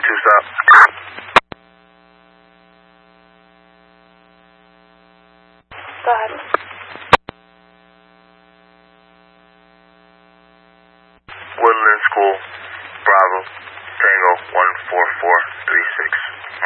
2 stop. Go ahead. Woodland School, Bravo, Tango 14436.